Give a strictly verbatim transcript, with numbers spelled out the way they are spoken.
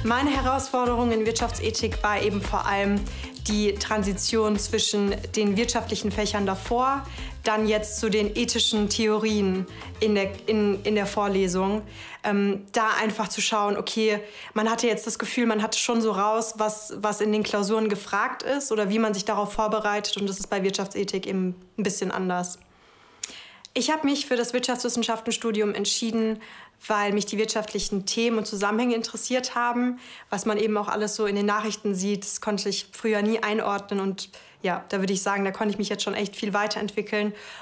Meine Herausforderung in Wirtschaftsethik war eben vor allem die Transition zwischen den wirtschaftlichen Fächern davor, dann jetzt zu den ethischen Theorien in der, in, in der Vorlesung. Ähm, da einfach zu schauen, okay, man hatte jetzt das Gefühl, man hatte schon so raus, was, was in den Klausuren gefragt ist oder wie man sich darauf vorbereitet, und das ist bei Wirtschaftsethik eben ein bisschen anders. Ich habe mich für das Wirtschaftswissenschaftenstudium entschieden, weil mich die wirtschaftlichen Themen und Zusammenhänge interessiert haben. Was man eben auch alles so in den Nachrichten sieht, das konnte ich früher nie einordnen. Und ja, da würde ich sagen, da konnte ich mich jetzt schon echt viel weiterentwickeln.